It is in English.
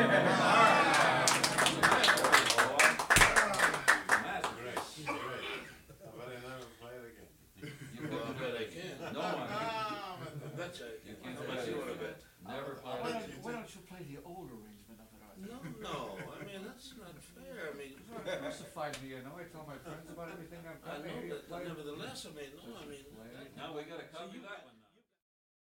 That's great. But I never play it again. You Well, I couldn't bet do I it. can. No one. I bet you I You can. can't How much do you it. wanna bet? Never I'll played bet it. you Why don't you play the old arrangement of it, Art? No, I mean, that's not fair, I mean, It crucified me, you know, I tell my friends about everything I've I done. know Hey, that, play it. nevertheless, I mean, no, I mean. Play it. Now we gotta copy that one.